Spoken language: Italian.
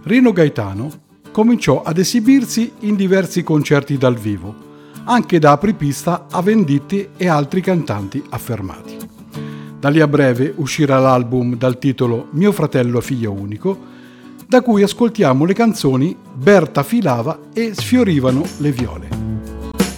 Rino Gaetano cominciò ad esibirsi in diversi concerti dal vivo, anche da apripista a Venditti e altri cantanti affermati. Da lì a breve uscirà l'album dal titolo Mio fratello figlio unico, da cui ascoltiamo le canzoni Berta filava e Sfiorivano le viole.